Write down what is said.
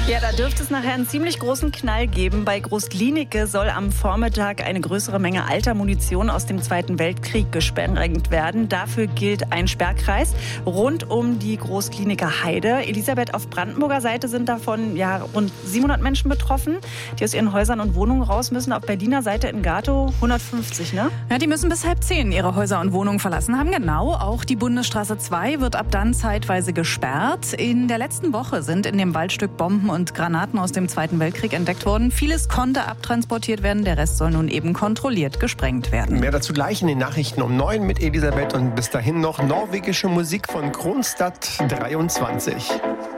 Ja, da dürfte es nachher einen ziemlich großen Knall geben. Bei Groß-Glienicke soll am Vormittag eine größere Menge alter Munition aus dem Zweiten Weltkrieg gesprengt werden. Dafür gilt ein Sperrkreis rund um die Groß-Glienicke Heide. Elisabeth, auf Brandenburger Seite sind davon rund 700 Menschen betroffen, die aus ihren Häusern und Wohnungen raus müssen. Auf Berliner Seite in Gatow 150, ne? Ja, die müssen bis 9:30 ihre Häuser und Wohnungen verlassen haben. Genau, auch die Bundesstraße 2 wird ab dann zeitweise gesperrt. In der letzten Woche sind in dem Waldstück Bomben und Granaten aus dem Zweiten Weltkrieg entdeckt worden. Vieles konnte abtransportiert werden, der Rest soll nun eben kontrolliert gesprengt werden. Mehr dazu gleich in den Nachrichten um 9 mit Elisabeth und bis dahin noch norwegische Musik von Kronstadt 23.